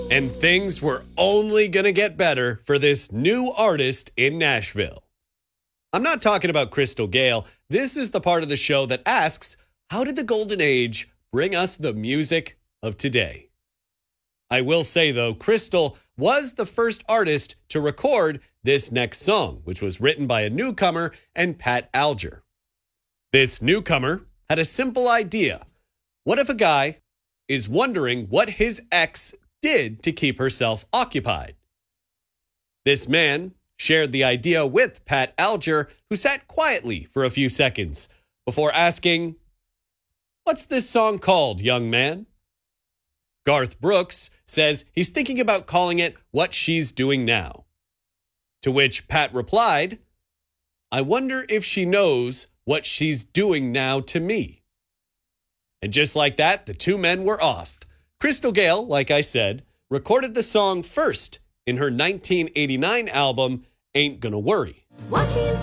And things were only going to get better for this new artist in Nashville. I'm not talking about Crystal Gayle. This is the part of the show that asks, how did the Golden Age bring us the music of today? I will say, though, Crystal was the first artist to record this next song, which was written by a newcomer and Pat Alger. This newcomer had a simple idea. What if a guy is wondering what his ex did to keep herself occupied? This man shared the idea with Pat Alger, who sat quietly for a few seconds before asking, "What's this song called, young man?" Garth Brooks says he's thinking about calling it What She's Doing Now. To which Pat replied, "I wonder if she knows what she's doing now to me." And just like that, the two men were off. Crystal Gayle, like I said, recorded the song first in her 1989 album, Ain't Gonna Worry. What he's